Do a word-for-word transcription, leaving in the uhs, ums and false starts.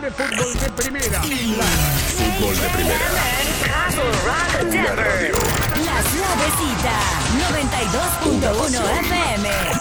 de fútbol de primera. Fútbol de primera. Castle Rock, Una Denver. radio. La Suavecita, noventa y dos punto uno F M.